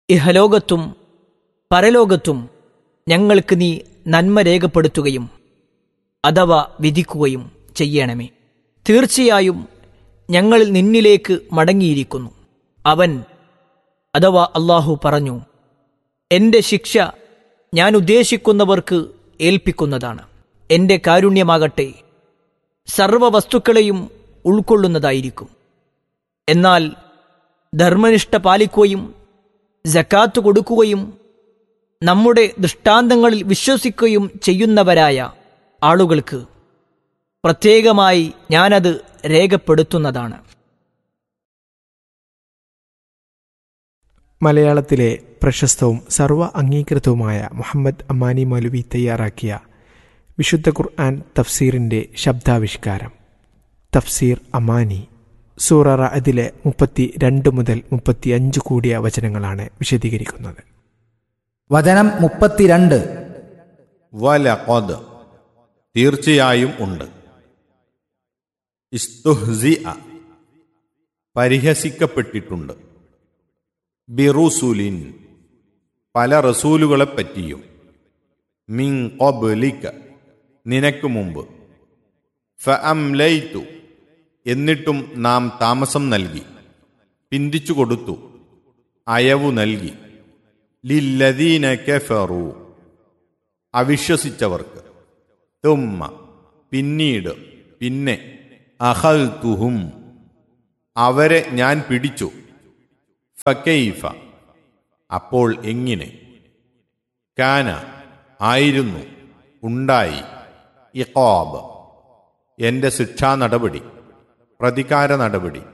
ഇഹലോകത്തും പരലോകത്തും ഞങ്ങൾക്ക് നീ നന്മ രേഖപ്പെടുത്തുകയും അഥവാ വിധിക്കുകയും ചെയ്യണമേ. തീർച്ചയായും ഞങ്ങൾ നിന്നിലേക്ക് മടങ്ങിയിരിക്കുന്നു. അവൻ അഥവാ അല്ലാഹു പറഞ്ഞു, എൻ്റെ ശിക്ഷ ഞാൻ ഉദ്ദേശിക്കുന്നവർക്ക് ഏൽപ്പിക്കുന്നതാണ്. എൻ്റെ കാരുണ്യമാകട്ടെ സർവ വസ്തുക്കളെയും ഉൾക്കൊള്ളുന്നതായിരിക്കും. എന്നാൽ ധർമ്മനിഷ്ഠ പാലിക്കുകയും സക്കാത്ത് കൊടുക്കുകയും നമ്മുടെ ദൃഷ്ടാന്തങ്ങളിൽ വിശ്വസിക്കുകയും ചെയ്യുന്നവരായ ആളുകൾക്ക് പ്രത്യേകമായി ഞാനത് രേഖപ്പെടുത്തുന്നതാണ്. മലയാളത്തിലെ പ്രശസ്തവും സർവ അംഗീകൃതവുമായ മുഹമ്മദ് അമാനി മൗലവി തയ്യാറാക്കിയ വിശുദ്ധ ഖുർആൻ തഫ്സീറിൻ്റെ ശബ്ദാവിഷ്കാരം തഫ്സീർ അമാനി. സൂറ റഅദിലെ 32 മുതൽ 35 കൂടിയ വചനങ്ങളാണ് വിശദീകരിക്കുന്നത്. വചനം 32. വലഖദ് തീർച്ചയായും ഉണ്ട്. ഇസ്തുഹ്സിഅ പരിഹസിക്കപ്പെട്ടിട്ടുണ്ട്. ബിറുസുലിൻ പല റസൂലുകളെപ്പറ്റിയും. മിൻ ഖബ്ലിക നിനക്ക് മുമ്പ്. ഫഅംലൈതു എന്നിട്ടും നാം താമസം നൽകി, പിന്തിച്ചു കൊടുത്തു, അയവു നൽകി. ലില്ലദീന കഫറു അവിശ്വസിച്ചവർക്ക്. തുമ്മ പിന്നീട്, പിന്നെ, അഖൽതുഹും അവരെ ഞാൻ പിടിച്ചു. ഫകൈഫ അപ്പോൾ എങ്ങനെ, കാന ആയിരുന്നു, ഉണ്ടായി, ഇഖാബ് എൻ്റെ ശിക്ഷാ നടപടി, പ്രതികാര നടപടി.